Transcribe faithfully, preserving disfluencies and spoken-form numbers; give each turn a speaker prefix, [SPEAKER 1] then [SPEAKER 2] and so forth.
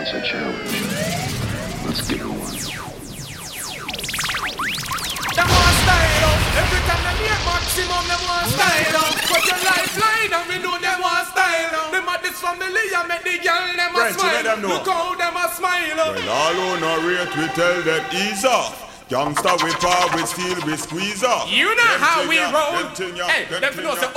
[SPEAKER 1] That's a challenge. Let's give her one.
[SPEAKER 2] Them want style up. Every time they make maximum, them want style up. But your lifeline and we know them want style up. Them at this family and make the girl them a smile. Look how them a smile up.
[SPEAKER 3] Well, all on our rate we tell them ease off. Gangsta we power, we steal, we squeeze off.
[SPEAKER 2] You know how we roll. Hey, them know say